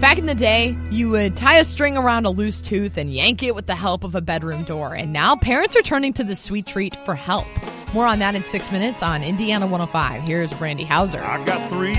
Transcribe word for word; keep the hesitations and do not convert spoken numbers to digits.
Back in the day, you would tie a string around a loose tooth and yank it with the help of a bedroom door. And now parents are turning to this sweet treat for help. More on that in six minutes on Indiana one oh five. Here's Brandy Hauser. I got three